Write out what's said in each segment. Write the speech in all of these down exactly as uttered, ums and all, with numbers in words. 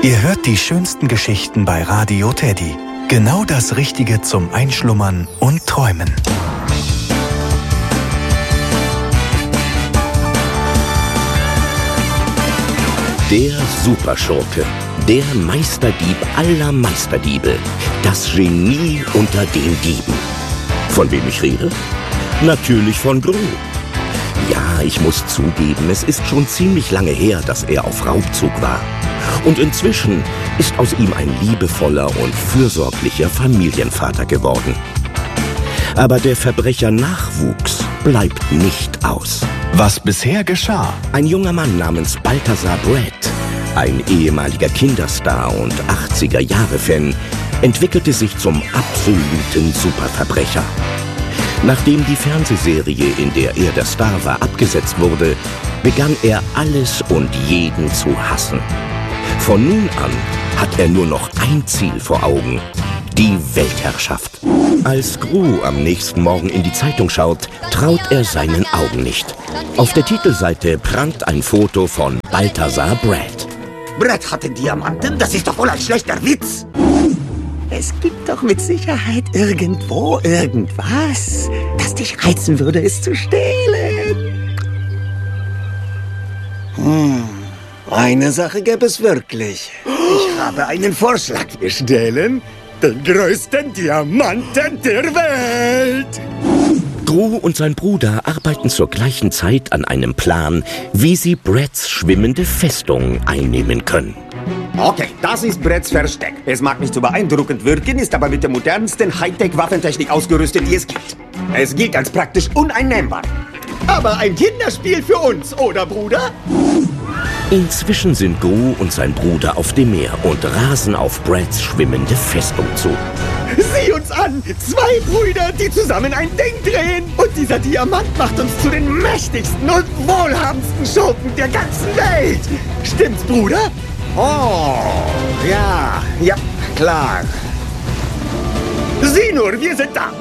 Ihr hört die schönsten Geschichten bei Radio Teddy. Genau das Richtige zum Einschlummern und Träumen. Der Superschurke, der Meisterdieb aller Meisterdiebe, das Genie unter den Dieben. Von wem ich rede? Natürlich von Gru. Ja, ich muss zugeben, es ist schon ziemlich lange her, dass er auf Raubzug war. Und inzwischen ist aus ihm ein liebevoller und fürsorglicher Familienvater geworden. Aber der Verbrecher-Nachwuchs bleibt nicht aus. Was bisher geschah? Ein junger Mann namens Balthazar Brett, ein ehemaliger Kinderstar und achtziger-Jahre-Fan, entwickelte sich zum absoluten Superverbrecher. Nachdem die Fernsehserie, in der er der Star war, abgesetzt wurde, begann er alles und jeden zu hassen. Von nun an hat er nur noch ein Ziel vor Augen: die Weltherrschaft. Als Gru am nächsten Morgen in die Zeitung schaut, traut er seinen Augen nicht. Auf der Titelseite prangt ein Foto von Balthazar Brett. Brett hatte Diamanten? Das ist doch wohl ein schlechter Witz. Es gibt doch mit Sicherheit irgendwo irgendwas, das dich reizen würde, es zu stehlen. Hm, eine Sache gäbe es wirklich. Ich habe einen Vorschlag. Wir stehlen den größten Diamanten der Welt. Gru und sein Bruder arbeiten zur gleichen Zeit an einem Plan, wie sie Bretts schwimmende Festung einnehmen können. Okay, das ist Bretts Versteck. Es mag nicht so beeindruckend wirken, ist aber mit der modernsten Hightech-Waffentechnik ausgerüstet, die es gibt. Es gilt als praktisch uneinnehmbar. Aber ein Kinderspiel für uns, oder Bruder? Inzwischen sind Gru und sein Bruder auf dem Meer und rasen auf Bretts schwimmende Festung zu. Sieh uns an! Zwei Brüder, die zusammen ein Ding drehen. Und dieser Diamant macht uns zu den mächtigsten und wohlhabendsten Schurken der ganzen Welt. Stimmt's, Bruder? Oh, ja, ja, klar. Sieh nur, wir sind da.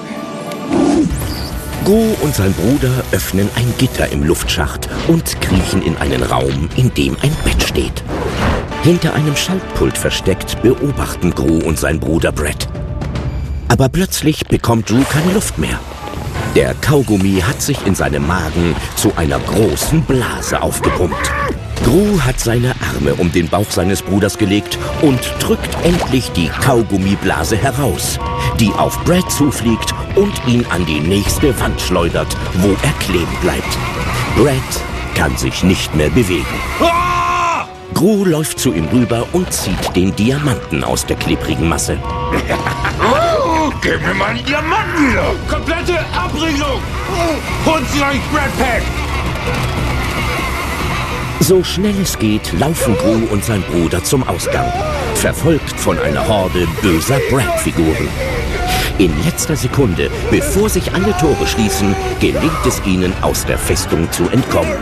Gru und sein Bruder öffnen ein Gitter im Luftschacht und kriechen in einen Raum, in dem ein Bett steht. Hinter einem Schaltpult versteckt beobachten Gru und sein Bruder Brett. Aber plötzlich bekommt Gru keine Luft mehr. Der Kaugummi hat sich in seinem Magen zu einer großen Blase aufgepumpt. Gru hat seine Arme um den Bauch seines Bruders gelegt und drückt endlich die Kaugummiblase heraus, die auf Brett zufliegt und ihn an die nächste Wand schleudert, wo er kleben bleibt. Brett kann sich nicht mehr bewegen. Ah! Gru läuft zu ihm rüber und zieht den Diamanten aus der klebrigen Masse. Oh, gib mir meinen Diamanten wieder! Komplette Abriegelung! Holt sie euch, Brett Pack! So schnell es geht, laufen Gru und sein Bruder zum Ausgang, verfolgt von einer Horde böser Brett-Figuren. In letzter Sekunde, bevor sich alle Tore schließen, gelingt es ihnen, aus der Festung zu entkommen.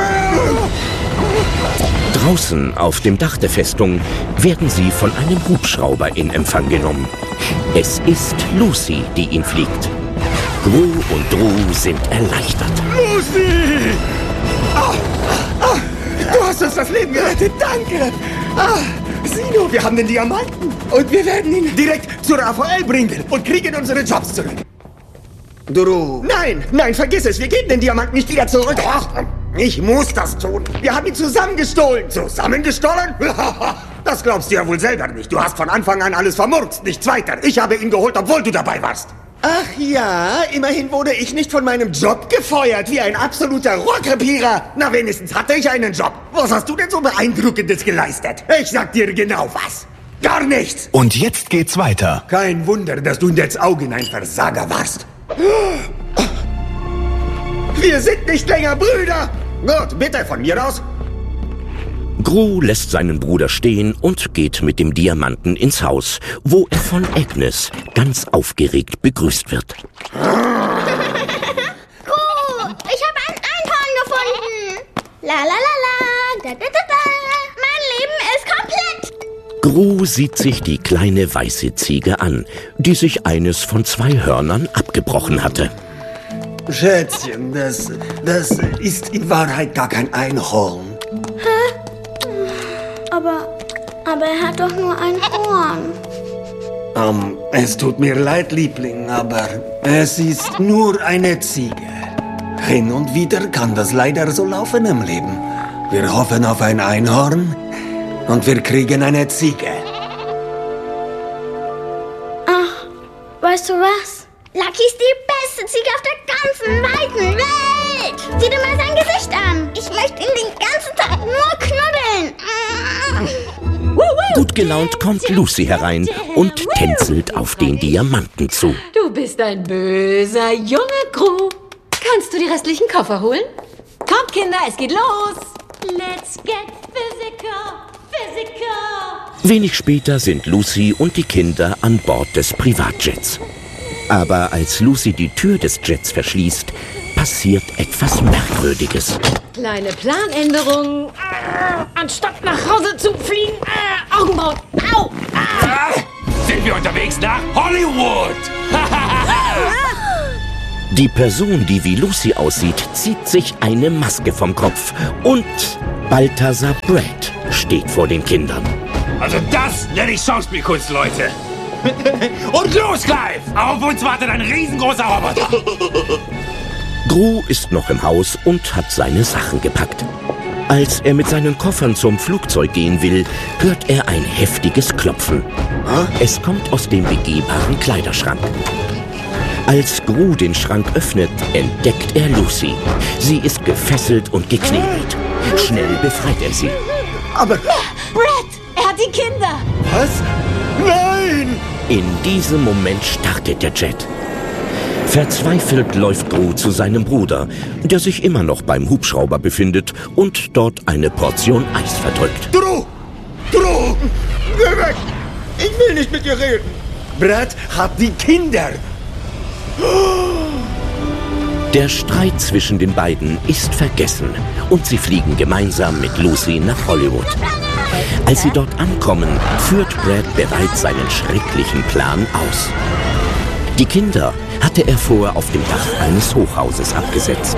Draußen auf dem Dach der Festung werden sie von einem Hubschrauber in Empfang genommen. Es ist Lucy, die ihn fliegt. Gru und Dru sind erleichtert. Lucy! Ah, ah, du hast uns das Leben gerettet, danke! Ah, sieh nur, wir haben den Diamanten und wir werden ihn direkt zur A V L bringen und kriegen unsere Jobs zurück. Dru. Nein, nein, vergiss es, wir geben den Diamanten nicht wieder zurück. Ach, ich muss das tun. Wir haben ihn zusammengestohlen. Zusammengestohlen? Das glaubst du ja wohl selber nicht. Du hast von Anfang an alles vermurkst, nichts weiter. Ich habe ihn geholt, obwohl du dabei warst. Ach ja, immerhin wurde ich nicht von meinem Job gefeuert, wie ein absoluter Rohrkrepierer. Na, wenigstens hatte ich einen Job. Was hast du denn so Beeindruckendes geleistet? Ich sag dir genau was. Gar nichts. Und jetzt geht's weiter. Kein Wunder, dass du in Dads Augen ein Versager warst. Wir sind nicht länger Brüder. Gut, bitte von mir aus. Gru lässt seinen Bruder stehen und geht mit dem Diamanten ins Haus, wo er von Agnes ganz aufgeregt begrüßt wird. Gru, ich habe ein Einhorn gefunden. La la la la, da da da da. Mein Leben ist komplett. Gru sieht sich die kleine weiße Ziege an, die sich eines von zwei Hörnern abgebrochen hatte. Schätzchen, das, das ist in Wahrheit gar kein Einhorn. Hä? Aber Aber er hat doch nur ein Horn. Um, es tut mir leid, Liebling, aber es ist nur eine Ziege. Hin und wieder kann das leider so laufen im Leben. Wir hoffen auf ein Einhorn und wir kriegen eine Ziege. Ach, weißt du was? Lucky ist die beste Ziege auf der ganzen weiten Welt. Sieh dir mal sein Gesicht an. Ich möchte ihn den ganzen Tag nur knuddeln. Gut gelaunt kommt Lucy herein und tänzelt auf den Diamanten zu. Du bist ein böser Junge, Gru. Kannst du die restlichen Koffer holen? Kommt, Kinder, es geht los. Let's get physical, physical. Wenig später sind Lucy und die Kinder an Bord des Privatjets. Aber als Lucy die Tür des Jets verschließt, passiert etwas Merkwürdiges. Kleine Planänderung. Ah, anstatt nach Hause zu fliegen, ah, Augenbrauen. Au! Ah, sind wir unterwegs nach Hollywood? Die Person, die wie Lucy aussieht, zieht sich eine Maske vom Kopf und Balthazar Brett steht vor den Kindern. Also das nenne ich Schauspielkunst, Leute. Und los, Clive! Auf uns wartet ein riesengroßer Roboter. Gru ist noch im Haus und hat seine Sachen gepackt. Als er mit seinen Koffern zum Flugzeug gehen will, hört er ein heftiges Klopfen. Es kommt aus dem begehbaren Kleiderschrank. Als Gru den Schrank öffnet, entdeckt er Lucy. Sie ist gefesselt und geknebelt. Schnell befreit er sie. Aber... Brett, er hat die Kinder. Was? Nein! In diesem Moment startet der Jet. Verzweifelt läuft Gru zu seinem Bruder, der sich immer noch beim Hubschrauber befindet und dort eine Portion Eis verdrückt. Gru! Gru! Geh weg! Ich will nicht mit dir reden! Brett hat die Kinder! Der Streit zwischen den beiden ist vergessen und sie fliegen gemeinsam mit Lucy nach Hollywood. Als sie dort ankommen, führt Brett bereits seinen schrecklichen Plan aus. Die Kinder hatte er vorher auf dem Dach eines Hochhauses abgesetzt.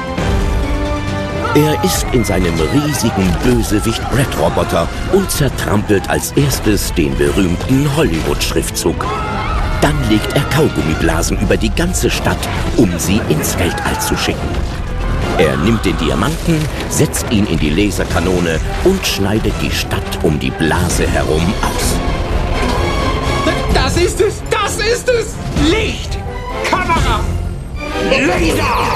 Er ist in seinem riesigen Bösewicht-Brett-Roboter und zertrampelt als erstes den berühmten Hollywood-Schriftzug. Dann legt er Kaugummiblasen über die ganze Stadt, um sie ins Weltall zu schicken. Er nimmt den Diamanten, setzt ihn in die Laserkanone und schneidet die Stadt um die Blase herum aus. Das ist es! Das ist es! Licht! Kamera! Laser!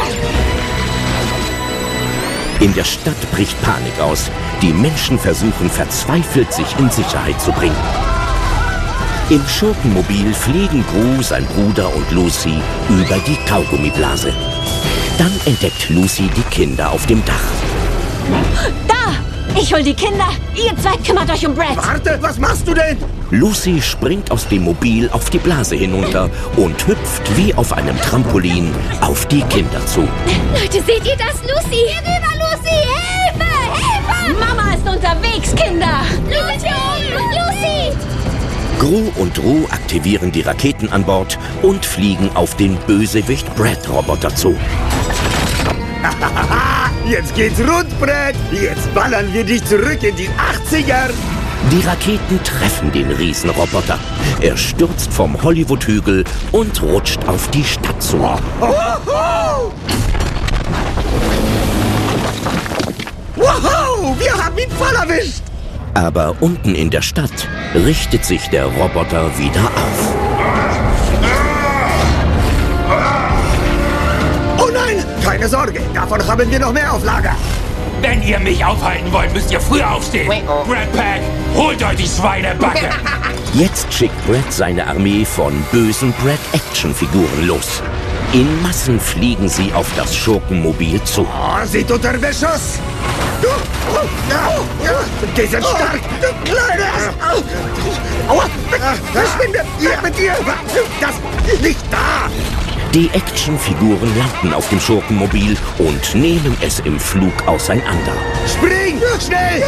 In der Stadt bricht Panik aus. Die Menschen versuchen verzweifelt, sich in Sicherheit zu bringen. Im Schurkenmobil fliegen Gru, sein Bruder und Lucy über die Kaugummiblase. Dann entdeckt Lucy die Kinder auf dem Dach. Da! Ich hol die Kinder. Ihr zwei kümmert euch um Brett. Warte, was machst du denn? Lucy springt aus dem Mobil auf die Blase hinunter und hüpft wie auf einem Trampolin auf die Kinder zu. Leute, seht ihr das? Lucy! Hinüber, Lucy! Hilfe! Hilfe! Mama ist unterwegs, Kinder. Lucy! Lucy! Gru und Ru aktivieren die Raketen an Bord und fliegen auf den Bösewicht-Brett-Roboter zu. Jetzt geht's rund, Brett! Jetzt ballern wir dich zurück in die achtziger! Die Raketen treffen den Riesenroboter. Er stürzt vom Hollywood-Hügel und rutscht auf die Stadt zu. Wow, wir haben ihn voll erwischt! Aber unten in der Stadt richtet sich der Roboter wieder auf. Oh nein, keine Sorge, davon haben wir noch mehr auf Lager. Wenn ihr mich aufhalten wollt, müsst ihr früher aufstehen. Brett Pack, holt euch die Schweinebacke. Jetzt schickt Brett seine Armee von bösen Brett-Action-Figuren los. In Massen fliegen sie auf das Schurkenmobil zu. Oh, sind unter Beschuss! Die sind stark! Du Kleines! Aua! Verschwinde! Hier mit dir! Das ist nicht da! Die Actionfiguren landen auf dem Schurkenmobil und nehmen es im Flug auseinander. Spring! Schnell!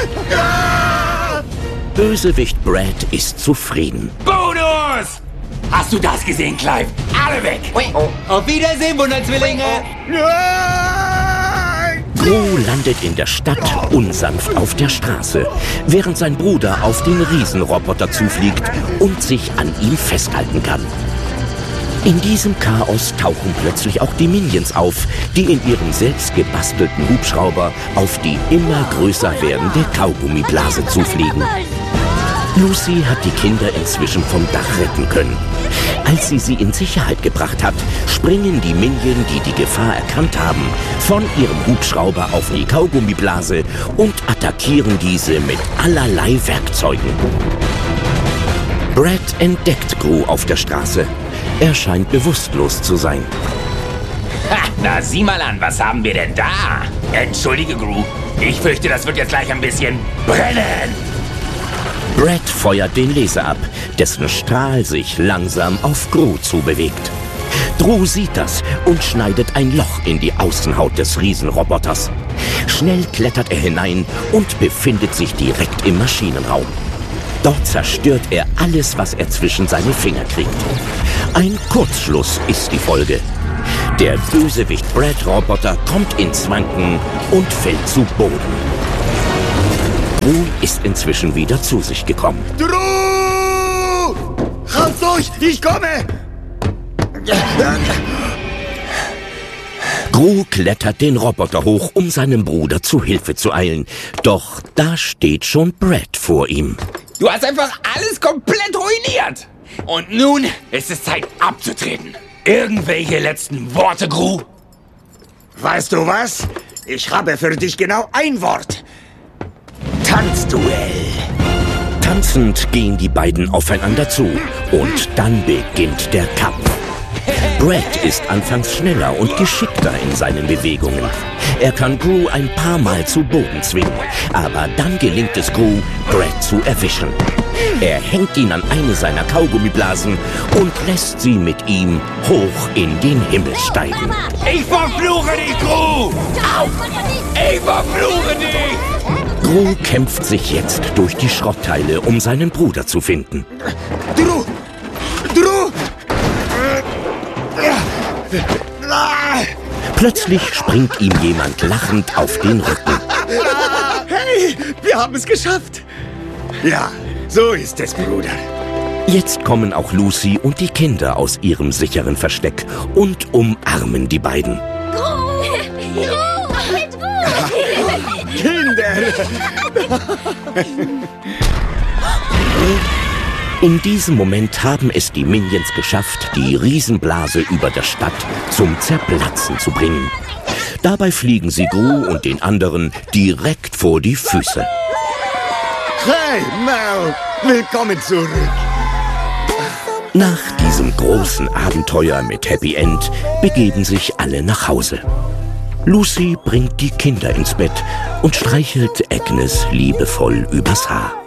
Bösewicht Brett ist zufrieden. Bonus! Hast du das gesehen, Clive? Alle weg! Auf Wiedersehen, Wunderzwillinge! Gru landet in der Stadt unsanft auf der Straße, während sein Bruder auf den Riesenroboter zufliegt und sich an ihm festhalten kann. In diesem Chaos tauchen plötzlich auch die Minions auf, die in ihrem selbst gebastelten Hubschrauber auf die immer größer werdende Kaugummiblase zufliegen. Lucy hat die Kinder inzwischen vom Dach retten können. Als sie sie in Sicherheit gebracht hat, springen die Minions, die die Gefahr erkannt haben, von ihrem Hubschrauber auf die Kaugummiblase und attackieren diese mit allerlei Werkzeugen. Brad entdeckt Gru auf der Straße. Er scheint bewusstlos zu sein. Ha, na sieh mal an, was haben wir denn da? Entschuldige, Gru. Ich fürchte, das wird jetzt gleich ein bisschen brennen. Brad feuert den Laser ab, dessen Strahl sich langsam auf Gru zubewegt. Gru sieht das und schneidet ein Loch in die Außenhaut des Riesenroboters. Schnell klettert er hinein und befindet sich direkt im Maschinenraum. Dort zerstört er alles, was er zwischen seine Finger kriegt. Ein Kurzschluss ist die Folge. Der Bösewicht Brad-Roboter kommt ins Wanken und fällt zu Boden. Gru ist inzwischen wieder zu sich gekommen. Gru! Halt durch, ich komme! Gru klettert den Roboter hoch, um seinem Bruder zu Hilfe zu eilen. Doch da steht schon Brad vor ihm. Du hast einfach alles komplett ruiniert. Und nun ist es Zeit abzutreten. Irgendwelche letzten Worte, Gru? Weißt du was? Ich habe für dich genau ein Wort. Tanzduell. Tanzend gehen die beiden aufeinander zu und dann beginnt der Kampf. Brad ist anfangs schneller und geschickter in seinen Bewegungen. Er kann Gru ein paar Mal zu Boden zwingen, aber dann gelingt es Gru, Brad zu erwischen. Er hängt ihn an eine seiner Kaugummiblasen und lässt sie mit ihm hoch in den Himmel steigen. Ich verfluche dich, Gru! Au! Ich verfluche dich! Gru kämpft sich jetzt durch die Schrottteile, um seinen Bruder zu finden. Gru! Gru! Plötzlich springt ihm jemand lachend auf den Rücken. Hey, wir haben es geschafft. Ja, so ist es, Bruder. Jetzt kommen auch Lucy und die Kinder aus ihrem sicheren Versteck und umarmen die beiden. Kinder! In diesem Moment haben es die Minions geschafft, die Riesenblase über der Stadt zum Zerplatzen zu bringen. Dabei fliegen sie Gru und den anderen direkt vor die Füße. Hey, Mal! Willkommen zurück! Nach diesem großen Abenteuer mit Happy End begeben sich alle nach Hause. Lucy bringt die Kinder ins Bett und streichelt Agnes liebevoll übers Haar.